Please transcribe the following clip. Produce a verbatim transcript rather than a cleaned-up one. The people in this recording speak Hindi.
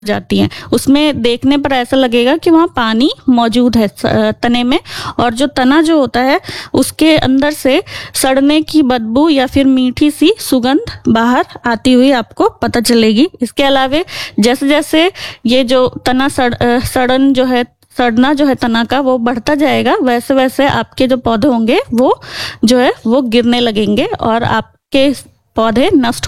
जाती हैं। उसमें देखने पर ऐसा लगेगा कि वहाँ पानी मौजूद है तने में, और जो तना जो होता है उसके अंदर से सड़ने की बदबू या फिर मीठी सी सुगंध बाहर आती हुई आपको पता चलेगी। इसके अलावे जैसे जैसे ये जो तना सड़ सड़न जो है सड़ना जो है तना का वो बढ़ता जाएगा, वैसे वैसे आपके जो पौधे होंगे वो जो है वो गिरने लगेंगे और आपके पौधे नष्ट